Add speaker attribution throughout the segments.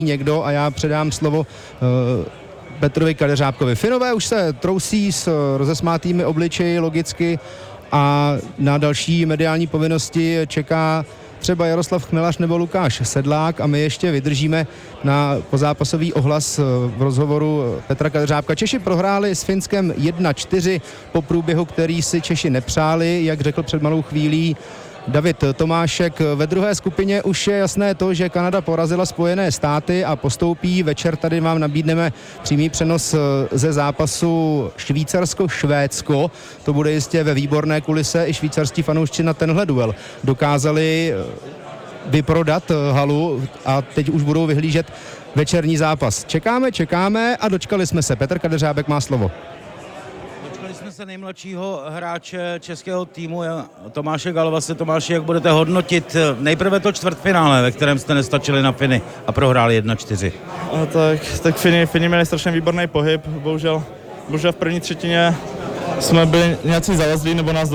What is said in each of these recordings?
Speaker 1: někdo a já předám slovo Petrovi Kadeřábkovi. Finové už se trousí s rozesmátými obličeji logicky a na další mediální povinnosti čeká třeba Jaroslav Chmelař nebo Lukáš Sedlák a my ještě vydržíme na pozápasový ohlas v rozhovoru Petra Kadeřábka. Češi prohráli s Finskem 1-4 po průběhu, který si Češi nepřáli, jak řekl před malou chvílí David Tomášek. Ve druhé skupině už je jasné to, že Kanada porazila Spojené státy a postoupí. Večer tady vám nabídneme přímý přenos ze zápasu Švýcarsko-Švédsko. To bude jistě ve výborné kulise. I švýcarští fanoušci na tenhle duel dokázali vyprodat halu a teď už budou vyhlížet večerní zápas. Čekáme a dočkali jsme se. Petr Kadeřábek má slovo.
Speaker 2: Jsme se nejmladšího hráče českého týmu Tomáše Galvase. Tomáši, jak budete hodnotit nejprve to čtvrtfinále, ve kterém jste nestačili na Finy a prohráli 1-4?
Speaker 3: Tak Fini měli strašně výborný pohyb, bohužel v první třetině jsme byli nějací zalezlí, nebo nás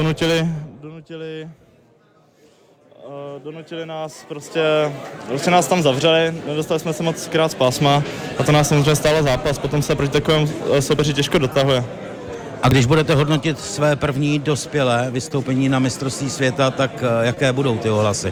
Speaker 3: donutili nás, prostě nás tam zavřeli, nedostali jsme se moc krát z pásma a to nás samozřejmě stálo zápas, potom se proti takovému soupeři těžko dotahuje.
Speaker 2: A když budete hodnotit své první dospělé vystoupení na mistrovství světa, tak jaké budou ty ohlasy?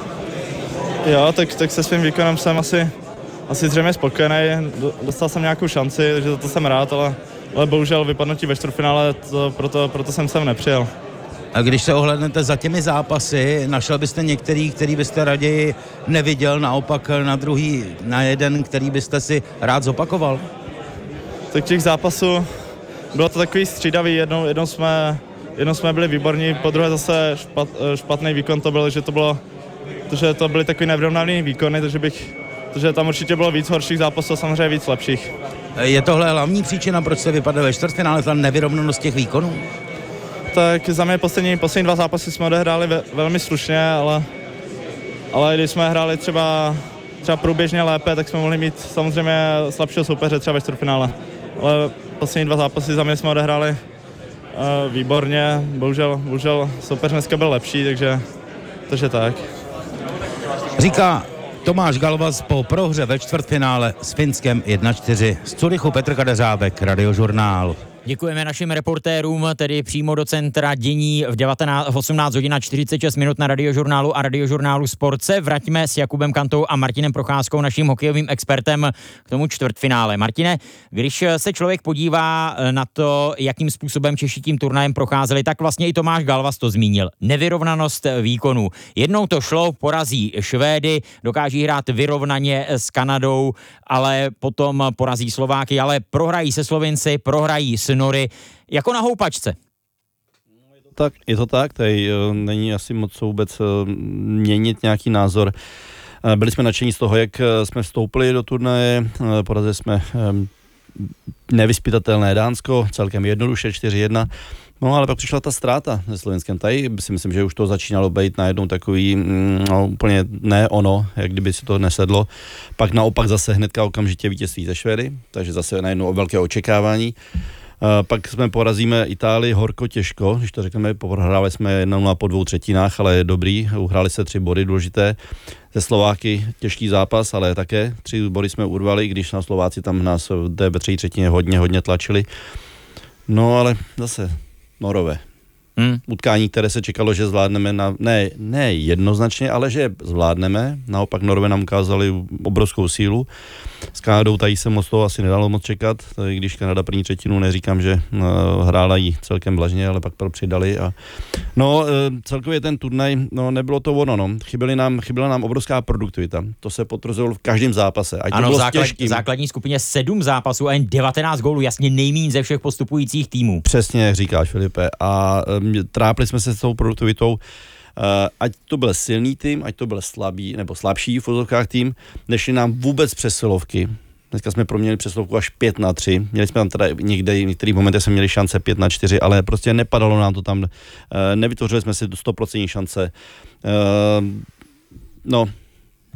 Speaker 3: Jo, tak se svým výkonem jsem asi zřejmě spokojený. Dostal jsem nějakou šanci, takže za to jsem rád, ale bohužel vypadnutí ve čtvrtfinále, proto jsem sem nepřijel.
Speaker 2: A když se ohlédnete za těmi zápasy, našel byste některý, který byste raději neviděl, naopak na jeden, který byste si rád zopakoval?
Speaker 3: Tak těch zápasů bylo to takový střídavý, jednou jsme byli výborní, po druhé zase špatný výkon to byl, že to byly takový nevyrovnaný výkony, takže tam určitě bylo víc horších zápasů, samozřejmě víc lepších.
Speaker 2: Je tohle hlavní příčina, proč se vypadl ve čtvrtfinále, ta nevyrovnanost těch výkonů?
Speaker 3: Tak za mě poslední dva zápasy jsme odehráli velmi slušně, ale když jsme hráli třeba průběžně lépe, tak jsme mohli mít samozřejmě slabšího soupeře třeba ve čtvrtfinále. Ale poslední dva zápasy za mě jsme odehráli výborně, bohužel soupeř dneska byl lepší, takže tak.
Speaker 2: Říká Tomáš Galvas po prohře ve čtvrtfinále s Finskem 1-4. Z Curychu Petr Kadeřábek, Radiožurnál.
Speaker 4: Děkujeme našim reportérům, tedy přímo do centra dění v 18 hodin a 46 minut na Radiožurnálu a Radiožurnálu Sport. Se vraťme s Jakubem Kantou a Martinem Procházkou, naším hokejovým expertem, k tomu čtvrtfinále. Martine, když se člověk podívá na to, jakým způsobem Češi tím turnajem procházeli, tak vlastně i Tomáš Galvas to zmínil. Nevyrovnanost výkonů. Jednou to šlo, porazí Švédy, dokáží hrát vyrovnaně s Kanadou, ale potom porazí Slováky, ale prohrají se Slovinci, prohrají s Nory, jako na houpačce.
Speaker 5: Tak, je to tak, tady není asi moc vůbec měnit nějaký názor. Byli jsme nadšení z toho, jak jsme vstoupili do turnaje, porazili jsme nevyzpytatelné Dánsko, celkem jednoduše 4-1. No ale pak přišla ta ztráta se Slovenskem. Tady si myslím, že už to začínalo být najednou takový úplně ne ono, jak kdyby si to nesedlo. Pak naopak zase hnedka okamžitě vítězství ze Švédy, takže zase najednou velké očekávání. Pak jsme porazíme Itálii horko těžko, když to řekneme, prohráli jsme 1-0 po 2/3, ale dobrý, uhráli se 3 body důležité. Ze Slováky těžký zápas, ale také 3 body jsme urvali, když na Slováci tam nás ve 3/3 hodně tlačili. No ale zase Norové. Utkání, které se čekalo, že zvládneme ne jednoznačně, ale že zvládneme. Naopak Norové nám ukázali obrovskou sílu. S Kanadou tady se moc toho asi nedalo moc čekat, tady, když Kanada první třetinu, neříkám, že hrála jí celkem vlažně, ale pak přidali. Celkově ten turnaj, nebylo to ono, chyběla nám obrovská produktivita. To se potvrzovalo v každém zápase.
Speaker 4: Ano, v základní skupině 7 zápasů a jen 19 gólů, jasně nejméně ze všech postupujících týmů.
Speaker 5: Přesně, jak říkáš, Filipe. A trápili jsme se s tou produktivitou. Ať to byl silný tým, ať to byl slabý nebo slabší v úzovkách tým, nešli nám vůbec přesilovky. Dneska jsme proměnili přesilovku až 5-3. Měli jsme tam teda někde, v některých momentech jsme měli šance 5-4, ale prostě nepadalo nám to tam. Nevytvořili jsme si 100% šance.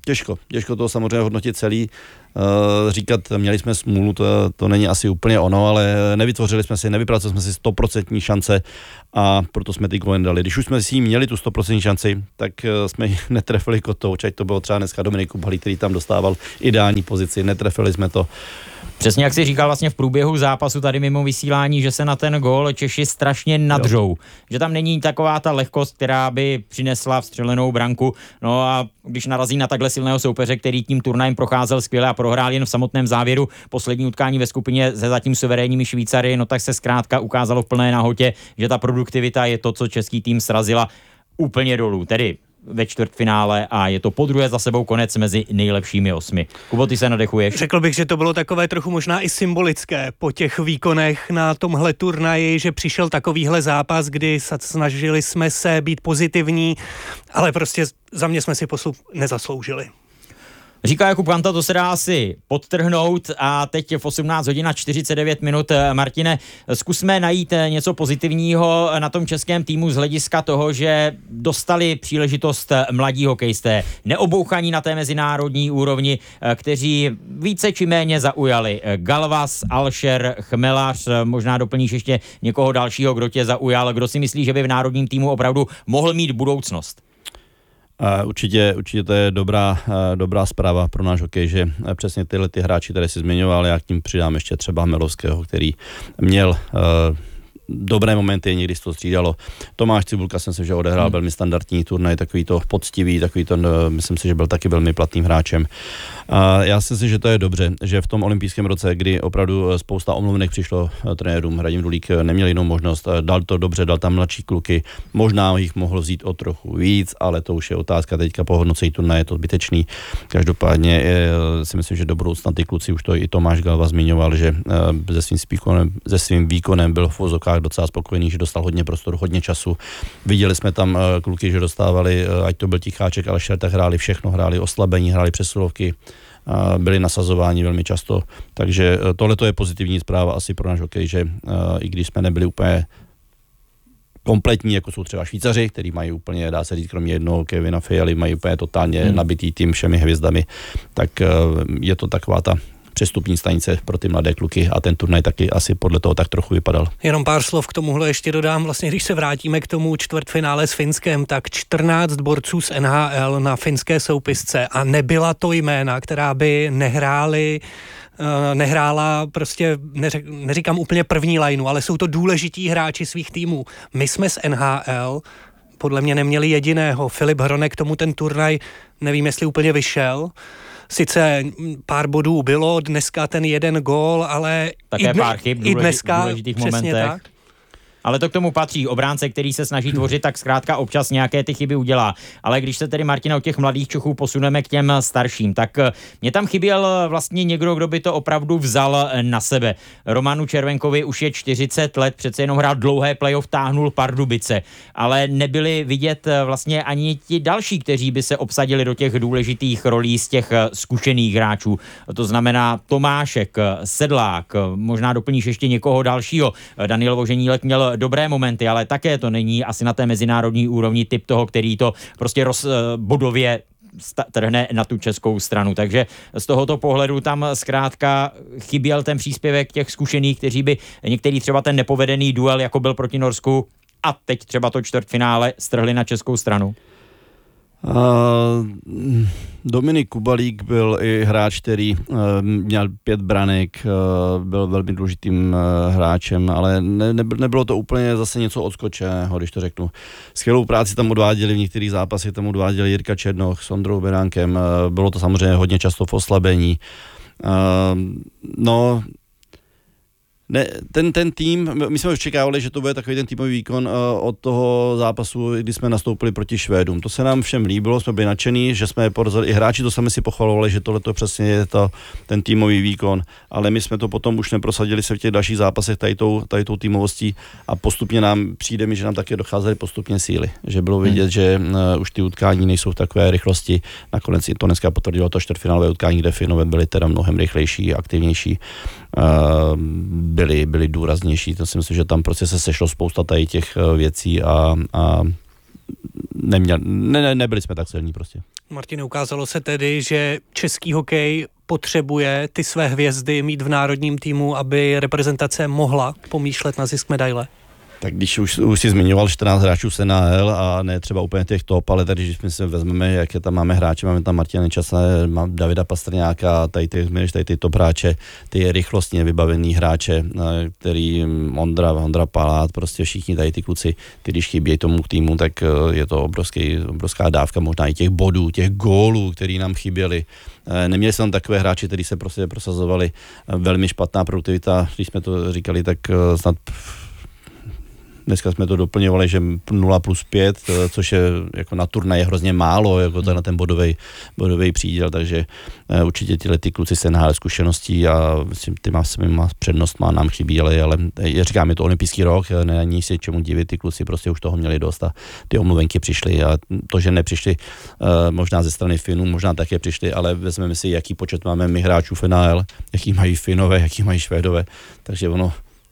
Speaker 5: Těžko to samozřejmě hodnotit celý. Říkat, měli jsme smůlu, to není asi úplně ono, ale nevypracovali jsme si 100% šance a proto jsme ty góly dali. Když už jsme si měli tu 100% šanci, tak jsme ji netrefili kotouč, ať to bylo třeba dneska Dominik Kubalík, který tam dostával ideální pozici, netrefili jsme to.
Speaker 4: Přesně jak jsi říkal vlastně v průběhu zápasu tady mimo vysílání, že se na ten gól Češi strašně nadřou. Že tam není taková ta lehkost, která by přinesla vstřelenou branku. No a když narazí na takhle silného soupeře, který tím turnajem procházel skvěle a prohrál jen v samotném závěru poslední utkání ve skupině se zatím suverénními Švýcary, no tak se zkrátka ukázalo v plné nahotě, že ta produktivita je to, co český tým srazila úplně dolů. Tedy ve čtvrtfinále a je to podruhé za sebou konec mezi nejlepšími 8. Kubo, ty se nadechuješ?
Speaker 6: Řekl bych, že to bylo takové trochu možná i symbolické po těch výkonech na tomhle turnaji, že přišel takovýhle zápas, kdy snažili jsme se být pozitivní, ale prostě za mě jsme si postup nezasloužili.
Speaker 4: Říká Jakub Kanta, to se dá asi podtrhnout a teď v 18 hodin a 49 minut. Martine, zkusme najít něco pozitivního na tom českém týmu z hlediska toho, že dostali příležitost mladí hokejisté, neobouchaní na té mezinárodní úrovni, kteří více či méně zaujali. Galvas, Alšer, Chmelař, možná doplníš ještě někoho dalšího, kdo tě zaujal, kdo si myslí, že by v národním týmu opravdu mohl mít budoucnost?
Speaker 5: Určitě to je dobrá zpráva pro náš hokej, že přesně tyhle ty hráči, které si zmiňoval, já k tím přidám ještě třeba Melovského, který měl dobré momenty, někdy se to střídalo. Tomáš Cibulka jsem si, že odehrál velmi standardní turnaj, takový to poctivý, myslím si, že byl taky velmi platným hráčem. A já si myslím, že to je dobře, že v tom olympijském roce, kdy opravdu spousta omluvenek přišlo trenérům, Radim Rulík neměl jinou možnost, dal to dobře, dal tam mladší kluky, možná jich mohl vzít o trochu víc, ale to už je otázka teďka po hodnocení turnaje, je to zbytečný. Každopádně si myslím, že do budoucna ty kluci, už to i Tomáš Galva zmiňoval, že se svým výkonem byl v vozokách docela spokojený, že dostal hodně prostoru, hodně času. Viděli jsme tam kluky, že dostávali, ať to byl Ticháček, ale Šerta hráli všechno, hráli oslabení, hráli přesilovky, byli nasazováni velmi často. Takže tohle je pozitivní zpráva asi pro náš hokej, že i když jsme nebyli úplně kompletní, jako jsou třeba Švýcaři, který mají úplně, dá se říct, kromě jednoho Kevina Fialy, mají úplně totálně nabitý tým všemi hvězdami, tak je to taková ta přestupní stanice pro ty mladé kluky a ten turnaj taky asi podle toho tak trochu vypadal.
Speaker 6: Jenom pár slov k tomuhle ještě dodám. Vlastně, když se vrátíme k tomu čtvrtfinále s Finskem, tak 14 borců z NHL na finské soupisce a nebyla to jména, která by nehrála prostě, neříkám úplně první lineu, ale jsou to důležití hráči svých týmů. My jsme z NHL podle mě neměli jediného. Filip Hronek tomu ten turnaj, nevím, jestli úplně vyšel. Sice pár bodů bylo, dneska ten jeden gól, ale
Speaker 4: také pár chyb
Speaker 6: i dneska
Speaker 4: důležitých momentech. Tak. Ale to k tomu patří. Obránce, který se snaží tvořit, tak zkrátka občas nějaké ty chyby udělá. Ale když se tedy, Martina, od těch mladých Čechů posuneme k těm starším, tak mě tam chyběl vlastně někdo, kdo by to opravdu vzal na sebe. Romanu Červenkovi už je 40 let, přece jenom hrál dlouhé playoff, táhnul Pardubice, ale nebyli vidět vlastně ani ti další, kteří by se obsadili do těch důležitých rolí z těch zkušených hráčů. To znamená Tomášek, Sedlák, možná doplníš ještě někoho dalšího. Daniel Voženílek měl dobré momenty, ale také to není asi na té mezinárodní úrovni typ toho, který to prostě bodově trhne na tu českou stranu. Takže z tohoto pohledu tam zkrátka chyběl ten příspěvek těch zkušených, kteří by některý třeba ten nepovedený duel, jako byl proti Norsku a teď třeba to čtvrtfinále, strhli na českou stranu.
Speaker 5: Dominik Kubalík byl i hráč, který měl 5 branek, byl velmi důležitým hráčem, ale nebylo to úplně zase něco odskočeného, když to řeknu. Skvělou práci tam odváděli v některých zápasech, tam odváděli Jirka Černoch s Ondrou Beránkem, bylo to samozřejmě hodně často v oslabení. Ne, ten tým, my jsme očekávali, že to bude takový ten týmový výkon od toho zápasu, kdy jsme nastoupili proti Švédům. To se nám všem líbilo, jsme byli nadšení, že jsme je porazili, i hráči to sami si pochvalovali, že tohle to přesně je ten týmový výkon, ale my jsme to potom už neprosadili se v těch dalších zápasech tady tou týmovostí a postupně přijde mi, že nám také docházely postupně síly, že bylo vidět, že už ty utkání nejsou v takové rychlosti, nakonec i to dneska potvrdilo to čtvrtfinálové utkání, kde Finové byli teda mnohem rychlejší, aktivnější, byli důraznější, to si myslím, že tam prostě se sešlo spousta tady těch věcí a nebyli jsme tak silní prostě.
Speaker 6: Martine, ukázalo se tedy, že český hokej potřebuje ty své hvězdy mít v národním týmu, aby reprezentace mohla pomýšlet na zisk medaile?
Speaker 5: Tak když už si zmiňoval 14 hráčů z NHL a ne třeba úplně těch top, ale tady, když my si vezmeme, jaké tam máme hráče, máme tam Martina Nečase, Davida Pastrňáka, tady ty top hráče, ty rychlostně vybavený hráče, který Ondra Palát, prostě všichni tady ty kluci, ty když chybějí tomu týmu, tak je to obrovská dávka, možná i těch bodů, těch gólů, který nám chyběli. Neměli jsme tam takové hráči, kteří se prostě prosazovali, velmi špatná produktivita, když jsme to říkali, tak snad dneska jsme to doplňovali, že 0+5, což je jako na turnaj je hrozně málo, jako to na ten bodový příděl, takže určitě ty kluci se nahále zkušeností a tyma přednost nám chybí, ale říkám, je to olympijský rok, není si čemu divit, ty kluci prostě už toho měli dost a ty omluvenky přišly a to, že nepřišli možná ze strany Finů, možná také přišli, ale vezmeme si, jaký počet máme my hráčů v NHL, jaký mají Finové, jaký mají Švédové, takže ono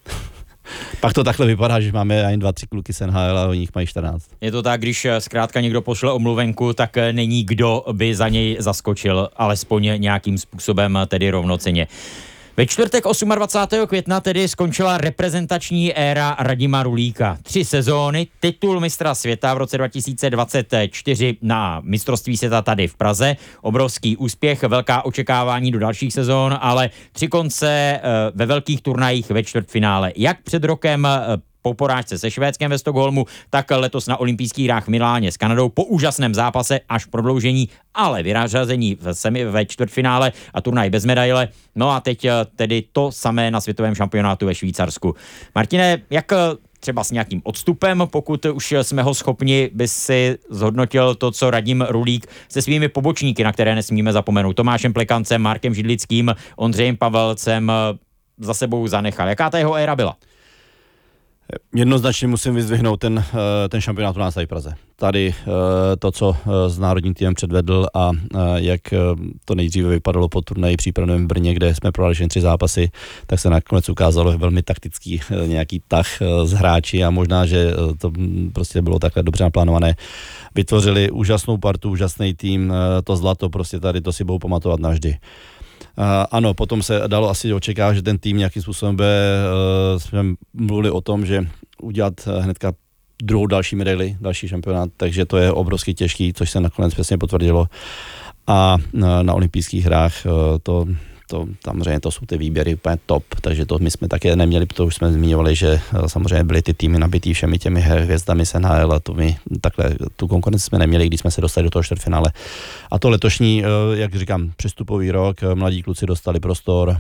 Speaker 5: pak to takhle vypadá, že máme ani 2-3 kluky z NHL a o nich mají 14.
Speaker 4: Je to tak, když zkrátka někdo pošle omluvenku, tak není kdo by za něj zaskočil, alespoň nějakým způsobem, tedy rovnocenně. Ve čtvrtek 28. května tedy skončila reprezentační éra Radima Rulíka. 3 sezóny, titul mistra světa v roce 2024 na mistrovství světa tady v Praze. Obrovský úspěch, velká očekávání do dalších sezón, ale 3 konce ve velkých turnajích ve čtvrtfinále. Jak před rokem po porážce se Švédskem ve Stockholmu, tak letos na olympijských hrách v Miláně s Kanadou po úžasném zápase až prodloužení, ale vyřazení ve čtvrtfinále a turnaj bez medaile. No a teď tedy to samé na světovém šampionátu ve Švýcarsku. Martine, jak třeba s nějakým odstupem, pokud už jsme ho schopni, by si zhodnotil to, co Radim Rulík se svými pobočníky, na které nesmíme zapomenout, Tomášem Plekancem, Markem Židlickým, Ondřejem Pavelcem za sebou zanechal. Jaká ta jeho éra byla?
Speaker 5: Jednoznačně musím vyzdvihnout ten šampionát u nás tady v Praze. Tady to, co s národním týmem předvedl a jak to nejdříve vypadalo po turnaji přípravném v Brně, kde jsme prohráli 3 zápasy, tak se nakonec ukázalo velmi taktický nějaký tah z hráči a možná, že to prostě bylo takhle dobře naplánované. Vytvořili úžasnou partu, úžasný tým, to zlato prostě tady to si budou pamatovat navždy. Ano, potom se dalo asi očekávat, že ten tým nějakým způsobem jsme mluvili o tom, že udělat hnedka druhou další medaili, další šampionát, takže to je obrovsky těžký, což se nakonec přesně potvrdilo. A na olympijských hrách to samozřejmě to jsou ty výběry úplně top, takže to my jsme také neměli, to už jsme zmiňovali, že samozřejmě byly ty týmy nabitý všemi těmi hvězdami z NHL a to my takhle tu konkurenci jsme neměli, když jsme se dostali do toho čtvrtfinále. A to letošní, jak říkám, přestupový rok, mladí kluci dostali prostor,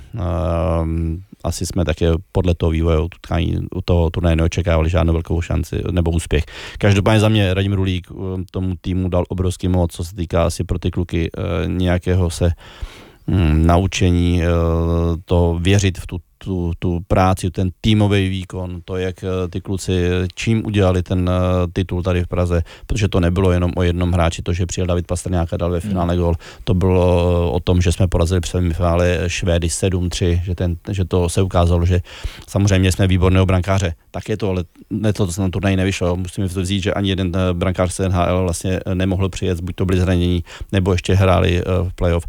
Speaker 5: asi jsme také podle toho vývoje u toho turnaje neočekávali žádnou velkou šanci nebo úspěch. Každopádně za mě Radim Rulík tomu týmu dal obrovský moc, co se týká asi pro ty kluky nějakého se naučení, to věřit v tu práci, ten týmový výkon, to, jak ty kluci čím udělali ten titul tady v Praze, protože to nebylo jenom o jednom hráči, to, že přijel David Pastrňák a dal ve finále gól, to bylo o tom, že jsme porazili při finále Švédy 7-3, že to se ukázalo, že samozřejmě jsme výborného brankáře, tak je to, ale to se na turnaji nevyšlo, musíme to vzít, že ani jeden brankář z NHL vlastně nemohl přijet, buď to byli zranění, nebo ještě hráli v playoff.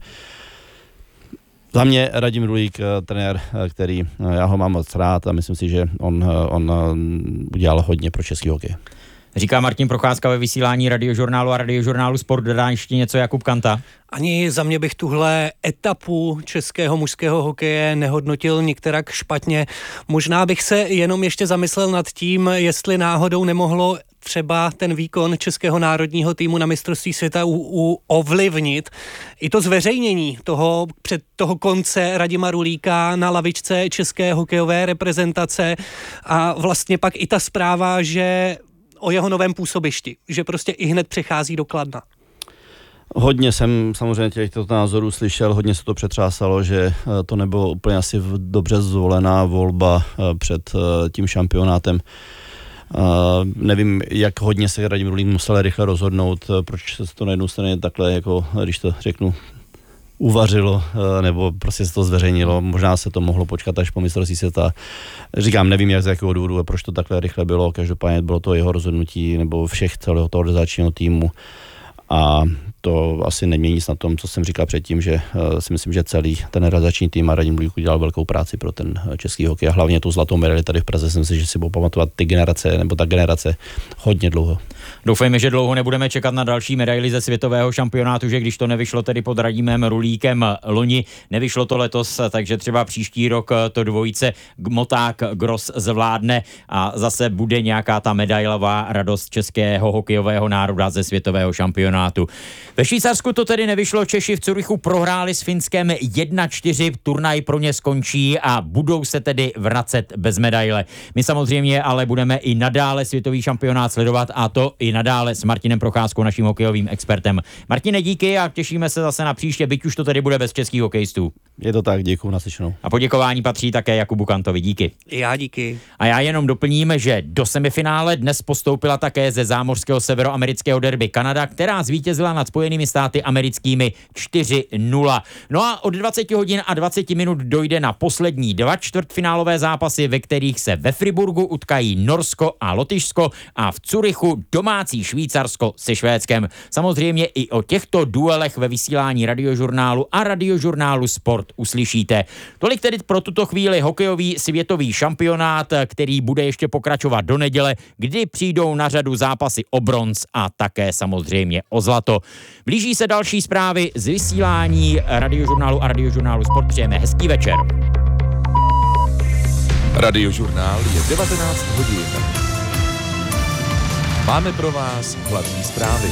Speaker 5: Za mě Radim Rulík, trenér, který já ho mám moc rád a myslím si, že on udělal hodně pro český hokej.
Speaker 4: Říká Martin Procházka ve vysílání Radiožurnálu a Radiožurnálu Sport. Dodá ještě něco Jakub Kanta?
Speaker 6: Ani za mě bych tuhle etapu českého mužského hokeje nehodnotil nikterak špatně. Možná bych se jenom ještě zamyslel nad tím, jestli náhodou nemohlo třeba ten výkon českého národního týmu na mistrovství světa ovlivnit i to zveřejnění toho konce Radima Rulíka na lavičce české hokejové reprezentace a vlastně pak i ta zpráva, že o jeho novém působišti, že prostě i hned přechází do Kladna.
Speaker 5: Hodně jsem samozřejmě těchto názorů slyšel, hodně se to přetřásalo, že to nebylo úplně asi dobře zvolená volba před tím šampionátem. Nevím, jak hodně se Radim Rulík musel rychle rozhodnout, proč se to na jednu straně takhle, jako když to řeknu, uvařilo, nebo prostě se to zveřejnilo. Možná se to mohlo počkat až po mistrovství světa. Říkám, nevím, jak z jakého důvodu a proč to takhle rychle bylo. Každopádně bylo to jeho rozhodnutí nebo všech celého toho organizačního týmu. A to asi nemění nic na tom, co jsem říkal předtím, že si myslím, že celý ten realizační tým a Radim Bulík udělal velkou práci pro ten český hokej a hlavně tu zlatou medaili tady v Praze. Myslím si, že si budou pamatovat ta generace hodně dlouho.
Speaker 4: Doufejme, že dlouho nebudeme čekat na další medaili ze světového šampionátu, že když to nevyšlo tedy pod Radimem Rulíkem loni, nevyšlo to letos, takže třeba příští rok to dvojice Moták Gross zvládne a zase bude nějaká ta medailová radost českého hokejového národa ze světového šampionátu. Ve Švýcarsku to tedy nevyšlo, Češi v Curychu prohráli s Finskem 1-4, turnaj pro ně skončí a budou se tedy vracet bez medaile. My samozřejmě ale budeme i nadále světový šampionát sledovat a to i nadále s Martinem Procházkou, naším hokejovým expertem. Martine, díky a těšíme se zase na příště, byť už to tedy bude bez českých hokejistů.
Speaker 5: Je to tak, děkuju, naslyšenou.
Speaker 4: A poděkování patří také Jakubu Kantovi, díky.
Speaker 6: Já díky.
Speaker 4: A já jenom doplním, že do semifinále dnes postoupila také ze zámořského severoamerického derby Kanada, která zvítězila nad Spojenými státy americkými 4-0. No a od 20 hodin a 20 minut dojde na poslední 2 čtvrtfinálové zápasy, ve kterých se ve Friburgu utkají Norsko a Lotyšsko a v Curychu domácí Švýcarsko se Švédskem. Samozřejmě i o těchto duelech ve vysílání Radiožurnálu a Radiožurnálu Sport uslyšíte. Tolik tedy pro tuto chvíli hokejový světový šampionát, který bude ještě pokračovat do neděle, kdy přijdou na řadu zápasy o bronz a také samozřejmě o zlato. Blíží se další zprávy z vysílání Radiožurnálu a Radiožurnálu Sport. Přejeme hezký večer.
Speaker 7: Radiožurnál je 19 hodin. Máme pro vás hlavní zprávy.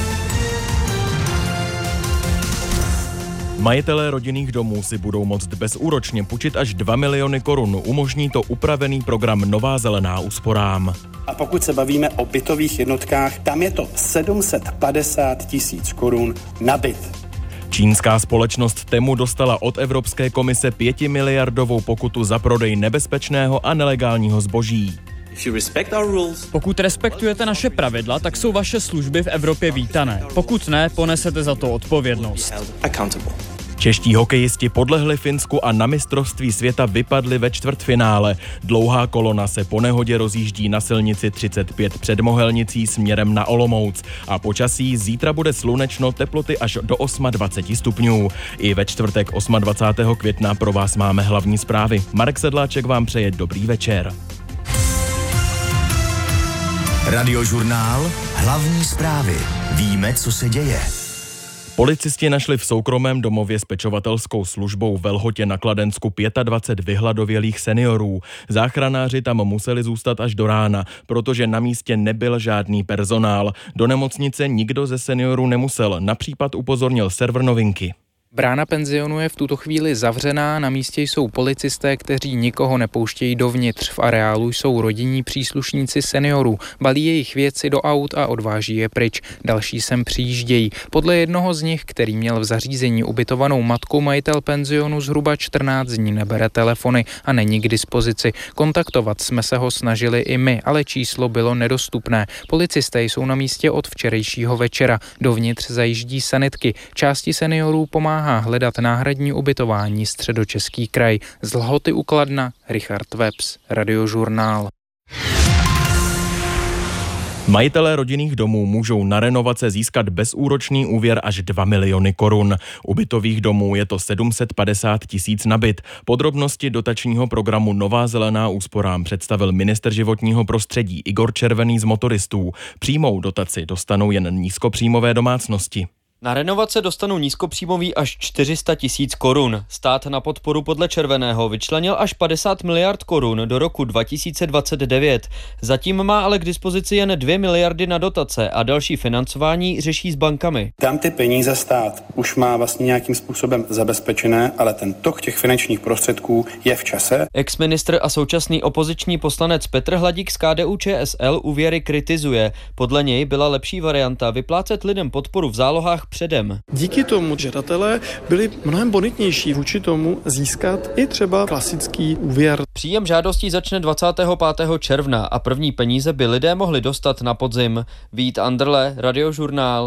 Speaker 8: Majitelé rodinných domů si budou moct bezúročně půjčit až 2 miliony korun. Umožní to upravený program Nová zelená úsporám.
Speaker 9: A pokud se bavíme o bytových jednotkách, tam je to 750 000 korun na byt.
Speaker 8: Čínská společnost Temu dostala od Evropské komise 5miliardovou pokutu za prodej nebezpečného a nelegálního zboží.
Speaker 10: Pokud respektujete naše pravidla, tak jsou vaše služby v Evropě vítané. Pokud ne, ponesete za to odpovědnost.
Speaker 8: Čeští hokejisti podlehli Finsku a na mistrovství světa vypadli ve čtvrtfinále. Dlouhá kolona se po nehodě rozjíždí na silnici 35 před Mohelnicí směrem na Olomouc. A počasí zítra bude slunečno, teploty až do 28 stupňů. I ve čtvrtek 28. května pro vás máme hlavní zprávy. Marek Sedláček vám přeje dobrý večer.
Speaker 11: Radiožurnál, hlavní zprávy. Víme, co se děje.
Speaker 8: Policisti našli v soukromém domově s pečovatelskou službou ve Lhotě na Kladensku 25 vyhladovělých seniorů. Záchranáři tam museli zůstat až do rána, protože na místě nebyl žádný personál. Do nemocnice nikdo ze seniorů nemusel. Na případ upozornil server Novinky.
Speaker 12: Brána penzionu je v tuto chvíli zavřená, na místě jsou policisté, kteří nikoho nepouštějí dovnitř. V areálu jsou rodinní příslušníci seniorů, balí jejich věci do aut a odváží je pryč. Další sem přijíždějí. Podle jednoho z nich, který měl v zařízení ubytovanou matku, majitel penzionu zhruba 14 dní nebere telefony a není k dispozici. Kontaktovat jsme se ho snažili i my, ale číslo bylo nedostupné. Policisté jsou na místě od včerejšího večera. Dovnitř zajíždí sanitky. Části seniorů pomáhá hledat náhradní ubytování Středočeský kraj. Z Lhoty u Kladna, Richard Webs, Radiožurnál.
Speaker 8: Majitelé rodinných domů můžou na renovace získat bezúročný úvěr až 2 miliony korun. U bytových domů je to 750 000 na byt. Podrobnosti dotačního programu Nová zelená úsporám představil ministr životního prostředí Igor Červený z Motoristů. Přímou dotaci dostanou jen nízkopříjmové domácnosti.
Speaker 13: Na renovace dostanou nízkopříjmový až 400 000 korun. Stát na podporu podle Červeného vyčlenil až 50 miliard korun do roku 2029. Zatím má ale k dispozici jen 2 miliardy na dotace a další financování řeší s bankami.
Speaker 9: Tam ty peníze stát už má vlastně nějakým způsobem zabezpečené, ale ten tok těch finančních prostředků je v čase.
Speaker 13: Exministr a současný opoziční poslanec Petr Hladík z KDU-ČSL úvěry kritizuje. Podle něj byla lepší varianta vyplácet lidem podporu v zálohách předem.
Speaker 14: Díky tomu žadatelé byli mnohem bonitnější vůči tomu získat i třeba klasický úvěr.
Speaker 13: Příjem žádostí začne 25. června a první peníze by lidé mohli dostat na podzim. Vít Anderle, Radiožurnál.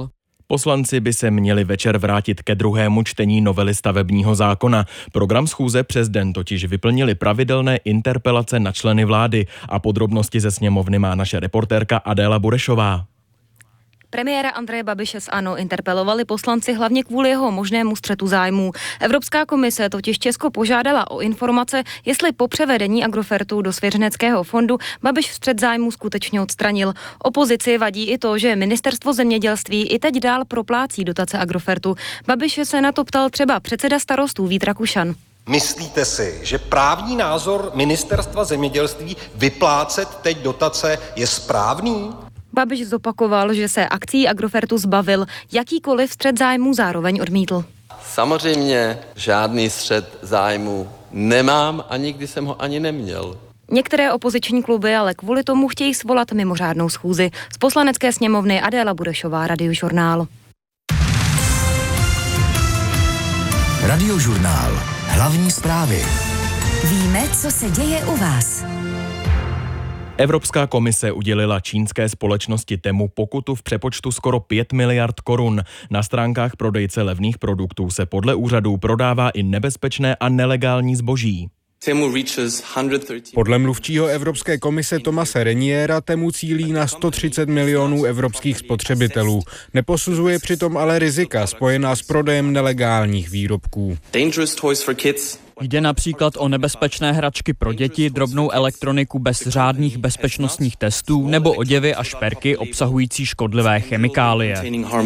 Speaker 8: Poslanci by se měli večer vrátit ke druhému čtení novely stavebního zákona. Program schůze přes den totiž vyplnili pravidelné interpelace na členy vlády a podrobnosti ze sněmovny má naše reportérka Adéla Burešová.
Speaker 15: Premiéra Andreje Babiše z ANO interpelovali poslanci hlavně kvůli jeho možnému střetu zájmů. Evropská komise totiž Česko požádala o informace, jestli po převedení Agrofertu do svěřeneckého fondu Babiš střet zájmů skutečně odstranil. Opozici vadí i to, že ministerstvo zemědělství i teď dál proplácí dotace Agrofertu. Babiš se na to ptal třeba předseda Starostů Vít Rakušan.
Speaker 16: Myslíte si, že právní názor ministerstva zemědělství vyplácet teď dotace je správný?
Speaker 15: Babiš zopakoval, že se akcí Agrofertu zbavil, jakýkoliv střet zájmů zároveň odmítl.
Speaker 17: Samozřejmě žádný střet zájmů nemám a nikdy jsem ho ani neměl.
Speaker 15: Některé opoziční kluby ale kvůli tomu chtějí svolat mimořádnou schůzi. Z Poslanecké sněmovny Adéla Burešová, Radiožurnál.
Speaker 11: Radiožurnál. Hlavní zprávy.
Speaker 18: Víme, co se děje u vás.
Speaker 8: Evropská komise udělila čínské společnosti Temu pokutu v přepočtu skoro 5 miliard korun. Na stránkách prodejce levných produktů se podle úřadů prodává i nebezpečné a nelegální zboží.
Speaker 19: Podle mluvčího Evropské komise Thomase Reniera Temu cílí na 130 milionů evropských spotřebitelů. Neposuzuje přitom ale rizika spojená s prodejem nelegálních výrobků.
Speaker 10: Jde například o nebezpečné hračky pro děti, drobnou elektroniku bez řádných bezpečnostních testů nebo oděvy a šperky obsahující škodlivé chemikálie.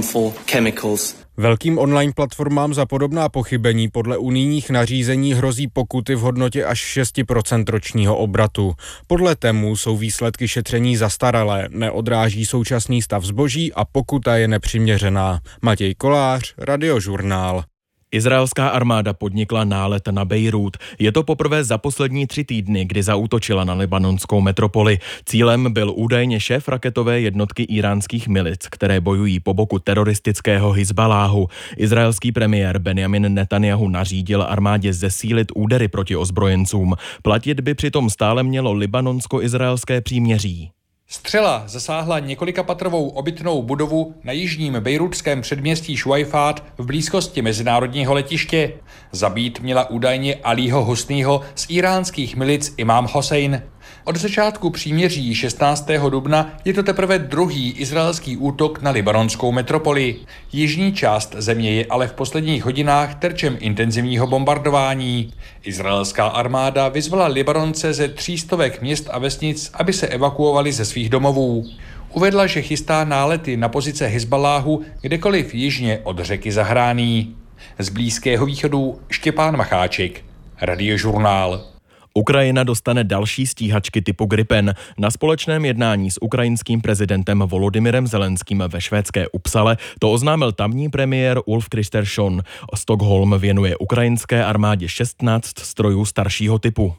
Speaker 19: Velkým online platformám za podobná pochybení podle unijních nařízení hrozí pokuty v hodnotě až 6% ročního obratu. Podle Temu jsou výsledky šetření zastaralé, neodráží současný stav zboží a pokuta je nepřiměřená. Matěj Kolář, Radiožurnál.
Speaker 8: Izraelská armáda podnikla nálet na Bejrút. Je to poprvé za poslední 3 týdny, kdy zaútočila na libanonskou metropoli. Cílem byl údajně šéf raketové jednotky íránských milic, které bojují po boku teroristického Hizbaláhu. Izraelský premiér Benjamin Netanjahu nařídil armádě zesílit údery proti ozbrojencům. Platit by přitom stále mělo libanonsko-izraelské příměří.
Speaker 20: Střela zasáhla několikapatrovou obytnou budovu na jižním bejrútském předměstí Šuajfát v blízkosti mezinárodního letiště. Zabít měla údajně Alího Husnýho z íránských milic Imám Hosejn. Od začátku příměří 16. dubna je to teprve druhý izraelský útok na libanonskou metropoli. Jižní část země je ale v posledních hodinách terčem intenzivního bombardování. Izraelská armáda vyzvala Libanonce ze 300 měst a vesnic, aby se evakuovali ze svých domovů. Uvedla, že chystá nálety na pozice Hizbaláhu kdekoliv jižně od řeky Zahrání. Z Blízkého východu Štěpán Macháček, Radiožurnál.
Speaker 8: Ukrajina dostane další stíhačky typu Gripen. Na společném jednání s ukrajinským prezidentem Volodymyrem Zelenským ve švédské Uppsale to oznámil tamní premiér Ulf Kristersson. Stockholm věnuje ukrajinské armádě 16 strojů staršího typu.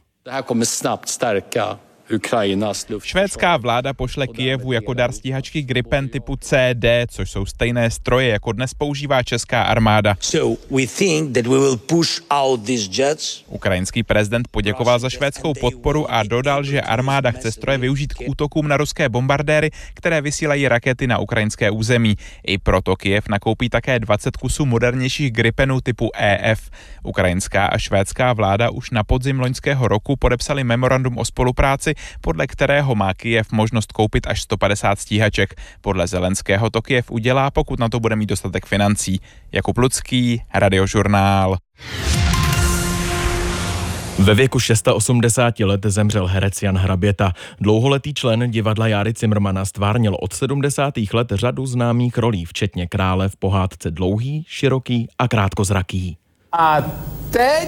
Speaker 21: Švédská vláda pošle Kyjevu jako dar stíhačky Gripen typu CD, což jsou stejné stroje, jako dnes používá česká armáda. Ukrajinský prezident poděkoval za švédskou podporu a dodal, že armáda chce stroje využít k útokům na ruské bombardéry, které vysílají rakety na ukrajinské území. I proto Kyjev nakoupí také 20 kusů modernějších Gripenů typu EF. Ukrajinská a švédská vláda už na podzim loňského roku podepsali memorandum o spolupráci, podle kterého má Kyjev možnost koupit až 150 stíhaček. Podle Zelenského to Kyjev udělá, pokud na to bude mít dostatek financí. Jakub Lucký, Radiožurnál.
Speaker 8: Ve věku 86 let zemřel herec Jan Hraběta. Dlouholetý člen divadla Járy Cimrmana stvárnil od 70. let řadu známých rolí, včetně krále v pohádce Dlouhý, široký a krátkozraký.
Speaker 22: A teď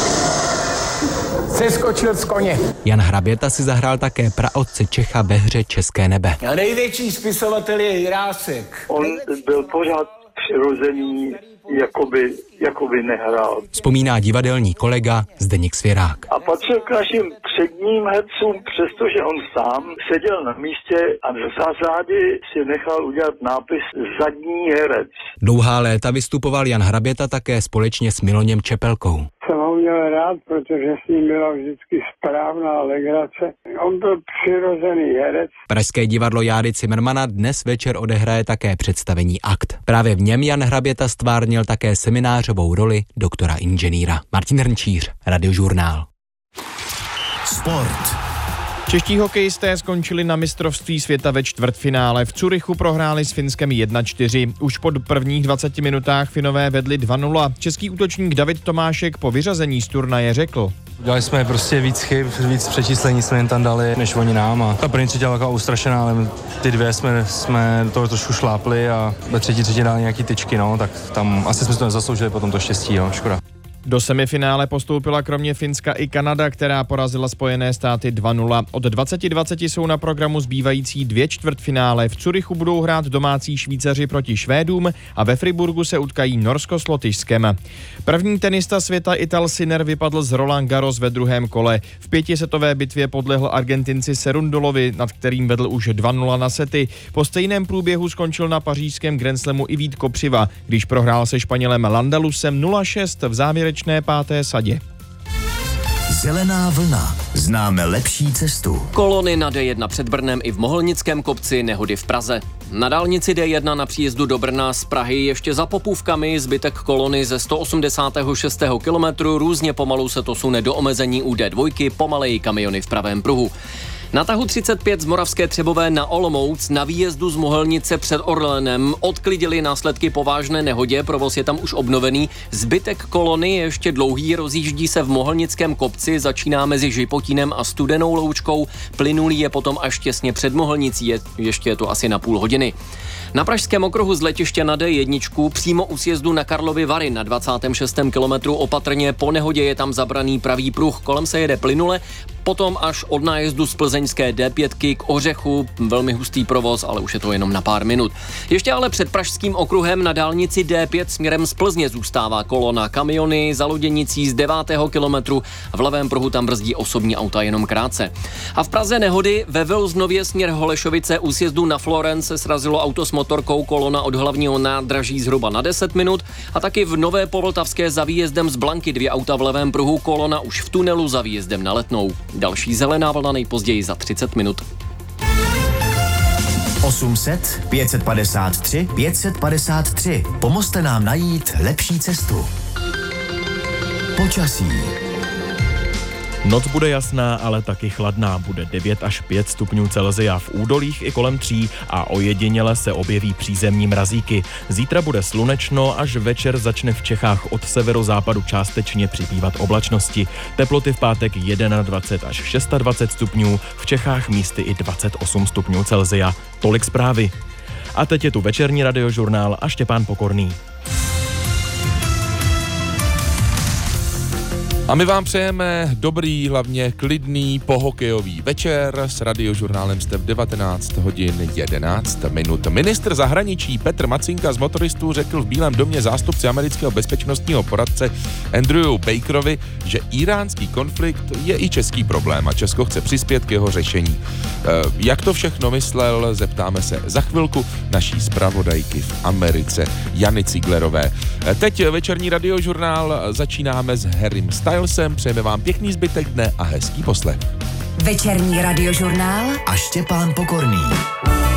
Speaker 22: seskočil z koně.
Speaker 23: Jan Hraběta si zahrál také praotce Čecha ve hře České nebe.
Speaker 22: A největší spisovatel je Jirásek.
Speaker 24: On byl pořád přirozený, jakoby nehrál.
Speaker 23: Vzpomíná divadelní kolega Zdeněk Svěrák.
Speaker 24: A patřil k našim předním hercům, přestože on sám seděl na místě a v zásadě si nechal udělat nápis zadní herec.
Speaker 23: Dlouhá léta vystupoval Jan Hraběta také společně s Miloněm Čepelkou.
Speaker 24: Jsem ho měl rád.
Speaker 1: rád, protože s ním byla vždycky správná legrace. On byl přirozený herec.
Speaker 23: Pražské divadlo Járy Cimrmana dnes večer odehraje také představení Akt. Právě v něm Jan Hraběta stvárnil také seminářovou roli doktora inženýra. Martin Hrnčíř, Radiožurnál.
Speaker 11: Sport.
Speaker 8: Čeští hokejisté skončili na mistrovství světa ve čtvrtfinále. V Curychu prohráli s Finskem 1-4. Už po prvních 20 minutách Finové vedli 2-0. Český útočník David Tomášek po vyřazení z turnaje řekl:
Speaker 2: Udělali jsme prostě víc chyb, víc přečíslení jsme jen tam dali, než oni nám. A ta první třetí byla taková ustrašená, ale ty dvě jsme do toho trošku šlápli a ve třetí dali nějaký tyčky, no, tak tam asi jsme to nezasloužili potom to štěstí, no, škoda.
Speaker 8: Do semifinále postoupila kromě Finska i Kanada, která porazila Spojené státy 2-0. Od 20:20 jsou na programu zbývající 2 čtvrtfinále. V Curychu budou hrát domácí Švýcaři proti Švédům a ve Friburgu se utkají Norsko s Lotyšskem. První tenista světa Ital Sinner vypadl z Roland Garros ve druhém kole. V 5setové bitvě podlehl Argentinci Cerundolovi, nad kterým vedl už 2-0 na sety. Po stejném průběhu skončil na pařížském Grand Slamu i Vít Kopřiva, když prohrál se Španělem Landalusem 0-6 v závěrečné 5. sadě.
Speaker 11: Zelená vlna. Známe lepší cestu.
Speaker 3: Kolony na D1 před Brnem i v Mohelnickém kopci, nehody v Praze. Na dálnici D1 na příjezdu do Brna z Prahy ještě za Popůvkami zbytek kolony ze 186. kilometru, různě pomalu se to sune do omezení u D2, pomaleji kamiony v pravém pruhu. Na tahu 35 z Moravské Třebové na Olomouc na výjezdu z Mohelnice před Orlenem odklidili následky po vážné nehodě, provoz je tam už obnovený. Zbytek kolony je ještě dlouhý, rozjíždí se v Mohelnickém kopci, začíná mezi Žipotínem a Studenou Loučkou, plynulý je potom až těsně před Mohelnicí, ještě je to asi na půl hodiny. Na pražském okruhu z letiště na D1 přímo u sjezdu na Karlovy Vary na 26. kilometru opatrně, po nehodě je tam zabraný pravý pruh, kolem se jede plynule, potom až od nájezdu z plzeňské D5 k Ořechu, velmi hustý provoz, ale už je to jenom na pár minut. Ještě ale před pražským okruhem na dálnici D5 směrem z Plzně zůstává kolona, kamiony za Loděnicí z 9. kilometru, v levém pruhu tam brzdí osobní auta jenom krátce. A v Praze nehody ve Vilznově směr Holešovice u sjezdu na Florence se srazilo auto s motorkou, kolona od hlavního nádraží zhruba na 10 minut a taky v Nové Povltavské za výjezdem z Blanky 2 auta v levém pruhu, kolona už v tunelu za výjezdem na Letnou. Další zelená vlna nejpozději za 30 minut.
Speaker 11: 800 553 553. Pomozte nám najít lepší cestu. Počasí.
Speaker 8: Noc bude jasná, ale taky chladná. Bude 9 až 5 stupňů Celsia, v údolích i kolem 3 a ojediněle se objeví přízemní mrazíky. Zítra bude slunečno, až večer začne v Čechách od severozápadu částečně přibývat oblačnosti. Teploty v pátek 21 až 26 stupňů, v Čechách místy i 28 stupňů Celsia. Tolik zprávy. A teď je tu večerní Radiožurnál a Štěpán Pokorný.
Speaker 7: A my vám přejeme dobrý, hlavně klidný, pohokejový večer. S Radiožurnálem jste v 19 hodin 11 minut. Ministr zahraničí Petr Macinka z motoristů řekl v Bílém domě zástupci amerického bezpečnostního poradce Andrew Bakerovi, že iránský konflikt je i český problém a Česko chce přispět k jeho řešení. Jak to všechno myslel, zeptáme se za chvilku naší zpravodajky v Americe Jany Ciglerové. Teď večerní Radiožurnál začínáme s Harrym Stylesem. Přejeme vám pěkný zbytek dne a hezký poslech.
Speaker 18: Večerní Radiožurnál
Speaker 11: a Štěpán Pokorný.